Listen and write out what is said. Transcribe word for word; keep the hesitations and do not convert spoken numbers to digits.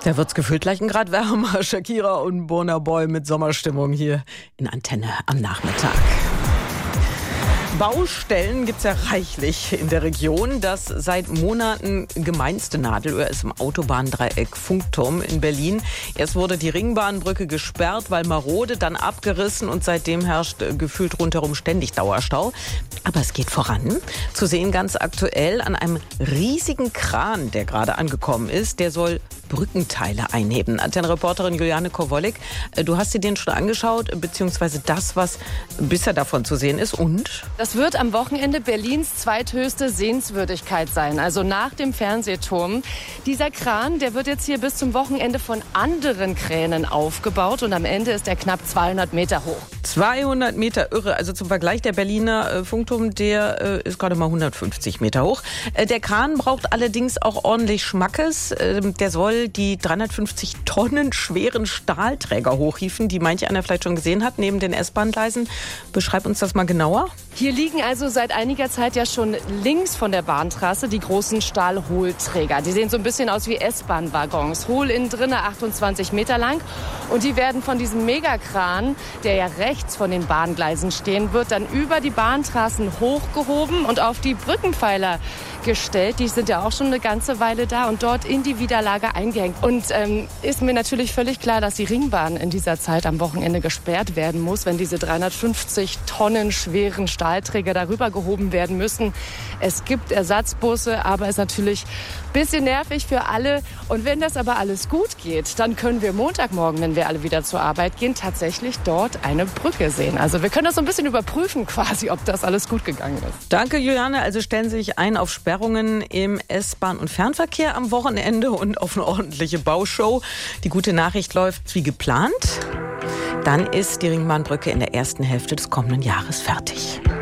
Da wird's gefühlt gleich ein Grad wärmer. Shakira und Burna Boy mit Sommerstimmung hier in Antenne am Nachmittag. Baustellen gibt's ja reichlich in der Region. Das seit Monaten gemeinste Nadelöhr ist im Autobahndreieck Funkturm in Berlin. Erst wurde die Ringbahnbrücke gesperrt, weil marode, dann abgerissen und seitdem herrscht gefühlt rundherum ständig Dauerstau. Aber es geht voran. Zu sehen ganz aktuell an einem riesigen Kran, der gerade angekommen ist. Der soll Brückenteile einheben. Antenne-Reporterin Juliane Kowolek, du hast dir den schon angeschaut, beziehungsweise das, was bisher davon zu sehen ist. Und? Das wird am Wochenende Berlins zweithöchste Sehenswürdigkeit sein, also nach dem Fernsehturm. Dieser Kran, der wird jetzt hier bis zum Wochenende von anderen Kränen aufgebaut und am Ende ist er knapp zweihundert Meter hoch. zweihundert Meter, irre. Also zum Vergleich, der Berliner äh, Funkturm, der äh, ist gerade mal hundertfünfzig Meter hoch. Äh, der Kran braucht allerdings auch ordentlich Schmackes. Äh, der soll die dreihundertfünfzig Tonnen schweren Stahlträger hochhieven, die manch einer vielleicht schon gesehen hat, neben den S-Bahn-Gleisen. Beschreib uns das mal genauer. Hier liegen also seit einiger Zeit ja schon links von der Bahntrasse die großen Stahlhohlträger. Die sehen so ein bisschen aus wie S-Bahn-Waggons. Hohl innen drin, achtundzwanzig Meter lang. Und die werden von diesem Megakran, der ja rechts von den Bahngleisen stehen wird, dann über die Bahntrassen hochgehoben und auf die Brückenpfeiler gestellt. Die sind ja auch schon eine ganze Weile da und dort in die Widerlage eingehängt. Und ähm, ist mir natürlich völlig klar, dass die Ringbahn in dieser Zeit am Wochenende gesperrt werden muss, wenn diese dreihundertfünfzig Tonnen schweren Stahlträger darüber gehoben werden müssen. Es gibt Ersatzbusse, aber es ist natürlich ein bisschen nervig für alle. Und wenn das aber alles gut geht, dann können wir Montagmorgen, wenn wir alle wieder zur Arbeit gehen, tatsächlich dort eine Brücke sehen. Also wir können das so ein bisschen überprüfen quasi, ob das alles gut gegangen ist. Danke, Juliane. Also stellen Sie sich ein auf Sperrungen im S-Bahn- und Fernverkehr am Wochenende und auf eine ordentliche Baushow. Die gute Nachricht läuft wie geplant. Dann ist die Ringbahnbrücke in der ersten Hälfte des kommenden Jahres fertig.